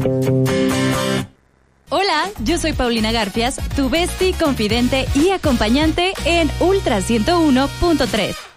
Hola, yo soy Paulina Garfias, tu bestie, confidente y acompañante en Ultra 101.3.